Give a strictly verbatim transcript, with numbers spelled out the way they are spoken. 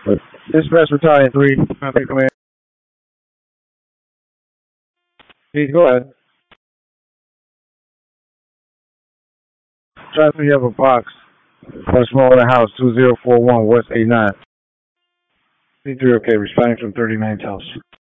But dispatch battalion three, contact command. Please go ahead. Try to have a box for a smaller house, two zero four one West eighty-nine. C three, okay, responding from thirty-ninth house.